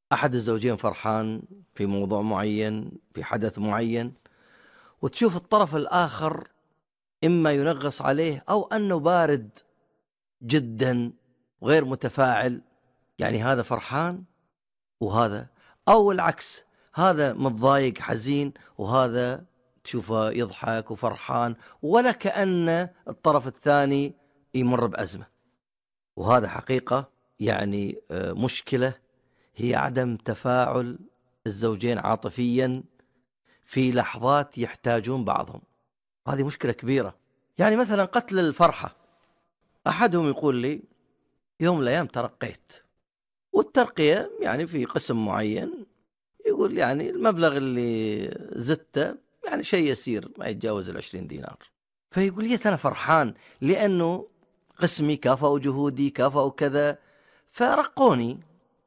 أحد الزوجين فرحان في موضوع معين، في حدث معين، وتشوف الطرف الآخر إما ينغص عليه أو أنه بارد جدا وغير متفاعل. يعني هذا فرحان وهذا، أو العكس، هذا متضايق حزين وهذا تشوفه يضحك وفرحان ولا كأن الطرف الثاني يمر بأزمة. وهذا حقيقة يعني مشكلة، هي عدم تفاعل الزوجين عاطفيا في لحظات يحتاجون بعضهم. هذه مشكلة كبيرة. يعني مثلا قتل الفرحة، أحدهم يقول لي يوم من الأيام ترقيت، والترقية يعني في قسم معين، يقول يعني المبلغ اللي زدته يعني شيء يسير ما يتجاوز 20 دينار. فيقول لي أنا فرحان لأنه قسمي كافأوا جهودي، كافأوا كذا، فرقوني.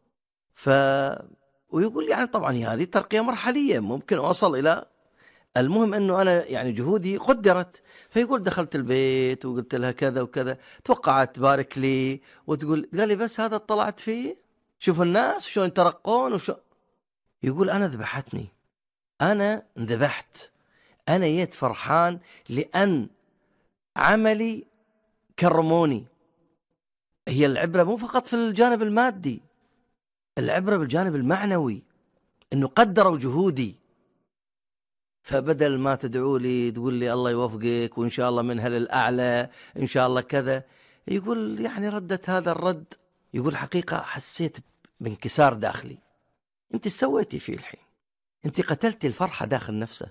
ويقول يعني طبعا هذه ترقية مرحلية، ممكن أوصل إلى، المهم أنه أنا يعني جهودي قدرت. فيقول دخلت البيت وقلت لها كذا وكذا، توقعت تبارك لي وتقول، قال لي بس هذا اطلعت فيه، شوف الناس شلون يترقون يقول أنا ذبحتني، أنا انذبحت، أنا جيت فرحان لأن عملي كرموني. هي العبرة مو فقط في الجانب المادي، العبرة بالجانب المعنوي، أنه قدروا جهودي. فبدل ما تدعو لي تقول لي الله يوفقك وإن شاء الله منها للأعلى إن شاء الله كذا، يقول يعني ردت هذا الرد، يقول حقيقة حسيت بانكسار داخلي. أنت سويتي فيه الحين، أنت قتلتي الفرحة داخل نفسه.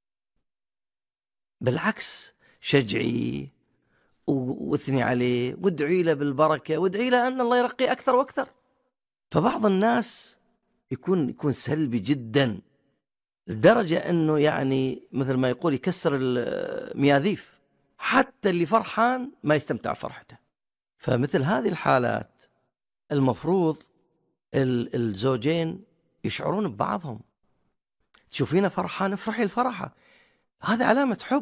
بالعكس، شجعي واثني عليه وادعي له بالبركة وادعي له أن الله يرقيه أكثر وأكثر. فبعض الناس يكون سلبي جدا لدرجة أنه يعني مثل ما يقول يكسر المياذيف، حتى اللي فرحان ما يستمتع فرحته. فمثل هذه الحالات المفروض الزوجين يشعرون ببعضهم. تشوفينه فرحان افرحي الفرحة، هذا علامة حب.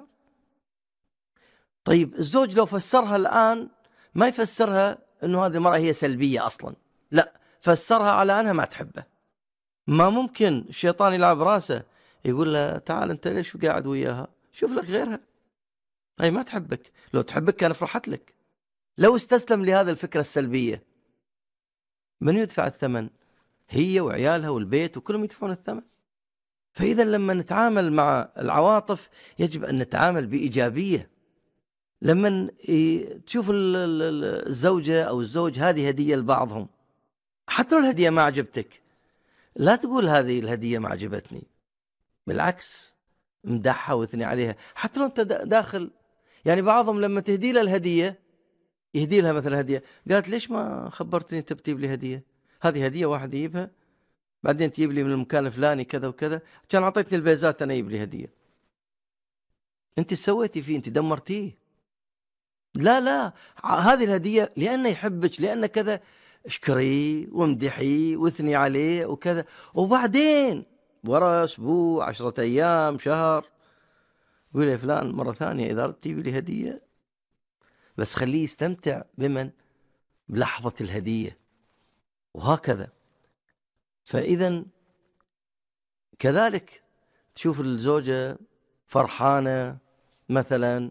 طيب الزوج لو فسرها الآن ما يفسرها أنه هذه المرأة هي سلبية أصلا، لا، فسرها على أنها ما تحبه. ما ممكن الشيطان يلعب راسه يقول له تعال أنت ليش قاعد وياها، شوف لك غيرها، هي ما تحبك، لو تحبك كان فرحت لك. لو استسلم لهذا الفكرة السلبية من يدفع الثمن؟ هي وعيالها والبيت وكلهم يدفعون الثمن. فإذا لما نتعامل مع العواطف يجب أن نتعامل بإيجابية. لما تشوف الزوجة أو الزوج هذه هدية لبعضهم، حتى لو الهدية ما عجبتك لا تقول هذه الهدية ما عجبتني، بالعكس امدحها واثني عليها. حتى لو أنت داخل، يعني بعضهم لما تهدي له الهدية يهدي لها مثلا هدية، قالت ليش ما خبرتني انت بتجيب لي هدية، هذه هدية واحد يجيبها، بعدين تجيب لي من المكان الفلاني كذا وكذا، كان أعطيتني البيزات أنا يجيب لي هدية. انت سويتي فيه، انت دمرتيه. لا لا، هذه الهدية لأنه يحبك، لأن كذا، اشكري وامدحي واثني عليه وكذا، وبعدين ورا أسبوع 10 أيام شهر يقول لي فلان مرة ثانية إذا أردت تجيب لي هدية، بس خليه يستمتع بلحظة الهدية، وهكذا. فإذا كذلك تشوف الزوجة فرحانة مثلا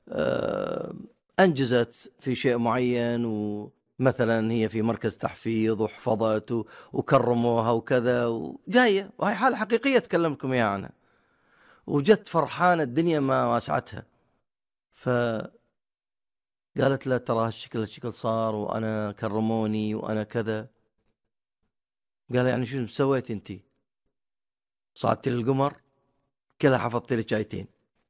أنجزت في شيء معين، ومثلا هي في مركز تحفيظ وحفظت وكرموها وكذا وجاية، وهي حالة حقيقية أتكلم لكم إياها عنها، وجت فرحانة الدنيا ما واسعتها. فقالت له ترى هالشكل صار وأنا كرموني وأنا كذا. قال يعني شو سويت أنتي؟ صعدت للقمر كذا، حفظت لك آيتين.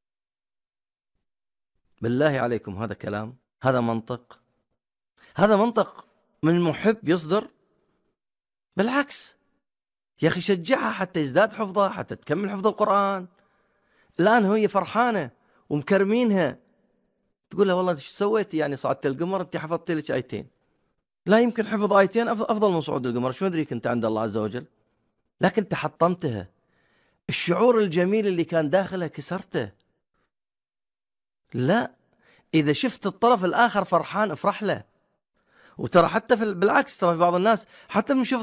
بالله عليكم هذا كلام؟ هذا منطق؟ هذا منطق من محب يصدر؟ بالعكس يا أخي، شجعها حتى يزداد حفظها، حتى تكمل حفظ القرآن. الآن هي فرحانة ومكرمينها، تقول لها والله ايش سويتي؟ يعني صعدت القمر انت حفظت لك آيتين. لا يمكن حفظ آيتين أفضل من صعود القمر، شو مدري كنت عند الله عز وجل، لكن انت حطمتها. الشعور الجميل اللي كان داخلها كسرته. لا، إذا شفت الطرف الآخر فرحان افرح له. وترى حتى بالعكس، ترى في بعض الناس حتى من شفت